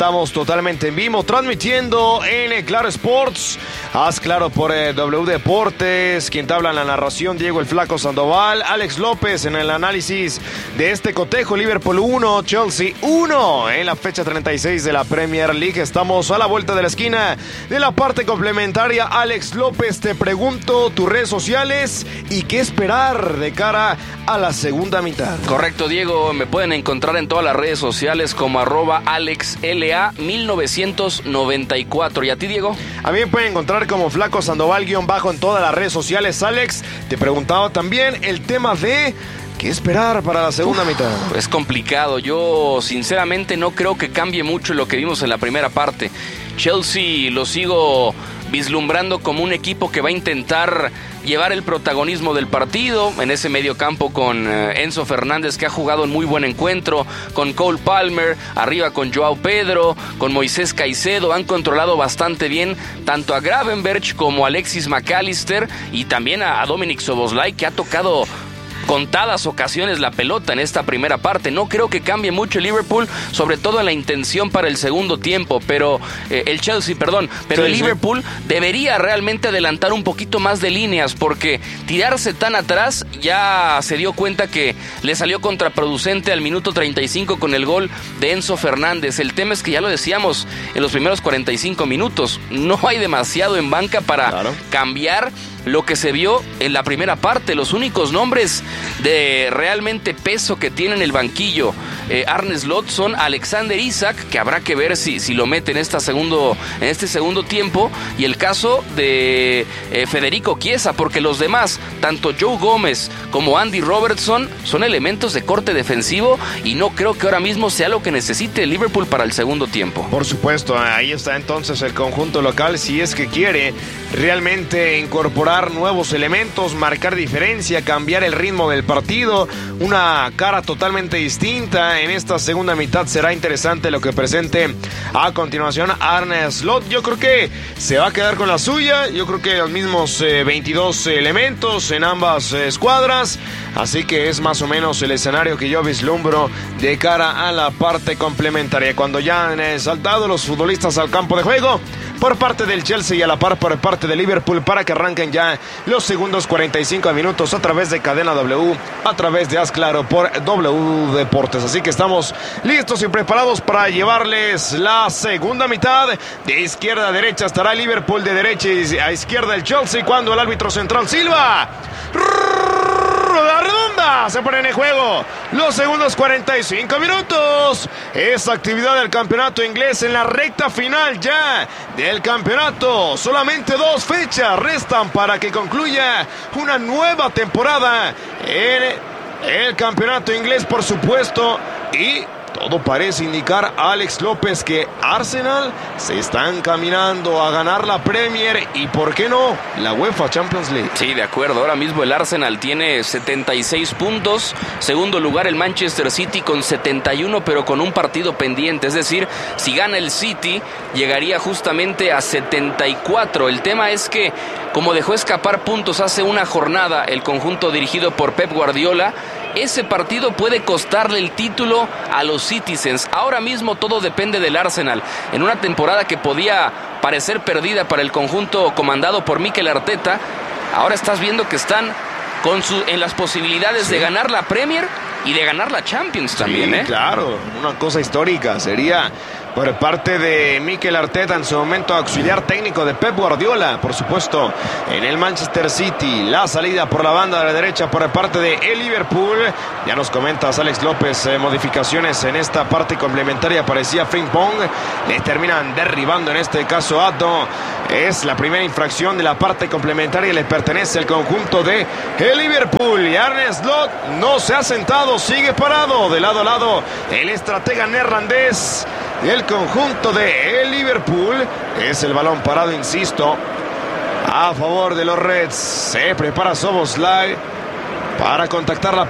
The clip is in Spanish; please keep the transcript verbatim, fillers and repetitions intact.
estamos totalmente en vivo, transmitiendo en eh, Claro Sports. Haz Claro por eh, W Deportes. Quien te habla en la narración, Diego el Flaco Sandoval. Alex López en el análisis de este cotejo. Liverpool uno, Chelsea uno en la fecha treinta y seis de la Premier League. Estamos a la vuelta de la esquina de la parte complementaria. Alex López, te pregunto tus redes sociales y qué esperar de cara a la segunda mitad. Correcto, Diego. Me pueden encontrar en todas las redes sociales como arroba AlexLA mil novecientos noventa y cuatro. ¿Y a ti, Diego? A mí me pueden encontrar como Flaco Sandoval guión bajo en todas las redes sociales. Alex, te preguntaba también el tema de ¿qué esperar para la segunda Uf, mitad? Es complicado. Yo sinceramente no creo que cambie mucho lo que vimos en la primera parte. Chelsea lo sigo vislumbrando como un equipo que va a intentar llevar el protagonismo del partido en ese medio campo con eh, Enzo Fernández, que ha jugado un muy buen encuentro, con Cole Palmer, arriba con Joao Pedro, con Moisés Caicedo. Han controlado bastante bien tanto a Gravenberch como a Alexis McAllister y también a, a Dominic Szoboszlai, que ha tocado contadas ocasiones la pelota en esta primera parte. No creo que cambie mucho el Liverpool, sobre todo en la intención para el segundo tiempo, pero eh, el Chelsea, perdón, pero sí, el Liverpool sí. debería realmente adelantar un poquito más de líneas, porque tirarse tan atrás ya se dio cuenta que le salió contraproducente al minuto treinta y cinco con el gol de Enzo Fernández. El tema es que ya lo decíamos en los primeros cuarenta y cinco minutos, no hay demasiado en banca para claro. cambiar lo que se vio en la primera parte. Los únicos nombres de realmente peso que tiene en el banquillo eh, Arne Slot son Alexander Isak, que habrá que ver si, si lo mete en, esta segundo, en este segundo tiempo, y el caso de eh, Federico Chiesa, porque los demás, tanto Joe Gómez como Andy Robertson, son elementos de corte defensivo y no creo que ahora mismo sea lo que necesite el Liverpool para el segundo tiempo. Por supuesto, ahí está entonces el conjunto local, si es que quiere realmente incorporar nuevos elementos, marcar diferencia, cambiar el ritmo del partido, una cara totalmente distinta en esta segunda mitad. Será interesante lo que presente a continuación Arne Slot. Yo creo que se va a quedar con la suya, yo creo que los mismos eh, veintidós elementos en ambas eh, escuadras, así que es más o menos el escenario que yo vislumbro de cara a la parte complementaria, cuando ya han eh, saltado los futbolistas al campo de juego por parte del Chelsea y a la par por parte de Liverpool, para que arranquen ya los segundos cuarenta y cinco minutos a través de Cadena W, a través de Haz Claro por W Deportes. Así que estamos listos y preparados para llevarles la segunda mitad. De izquierda a derecha estará el Liverpool, de derecha a izquierda el Chelsea, cuando el árbitro central silba. La redonda, se pone en el juego los segundos cuarenta y cinco minutos. Esa actividad del campeonato inglés en la recta final ya del campeonato. Solamente dos fechas restan para que concluya una nueva temporada en el campeonato inglés, por supuesto, y todo parece indicar, Alex López, que Arsenal se está encaminando a ganar la Premier y, ¿por qué no?, la UEFA Champions League. Sí, de acuerdo. Ahora mismo el Arsenal tiene setenta y seis puntos. Segundo lugar el Manchester City con setenta y uno, pero con un partido pendiente. Es decir, si gana el City, llegaría justamente a setenta y cuatro. El tema es que, como dejó escapar puntos hace una jornada el conjunto dirigido por Pep Guardiola, ese partido puede costarle el título a los Citizens. Ahora mismo todo depende del Arsenal. En una temporada que podía parecer perdida para el conjunto comandado por Mikel Arteta, ahora estás viendo que están con su, en las posibilidades sí. de ganar la Premier y de ganar la Champions también. Sí, ¿eh? Claro, una cosa histórica sería por parte de Mikel Arteta, en su momento auxiliar técnico de Pep Guardiola, por supuesto, en el Manchester City. La salida por la banda de la derecha por parte de el Liverpool. Ya nos comentas, Alex López, eh, modificaciones en esta parte complementaria. Parecía Frimpong, le terminan derribando en este caso Addo. Es la primera infracción de la parte complementaria y le pertenece al conjunto de el Liverpool. Y Arne Slot no se ha sentado, sigue parado de lado a lado el estratega neerlandés del conjunto de el Liverpool. Es el balón parado, insisto, a favor de los Reds. Se prepara Szoboszlai para contactar la